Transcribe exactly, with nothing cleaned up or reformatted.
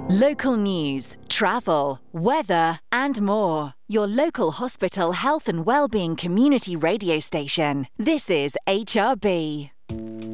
Local news, travel, weather and more. Your local hospital health and wellbeing community radio station. This is H R B.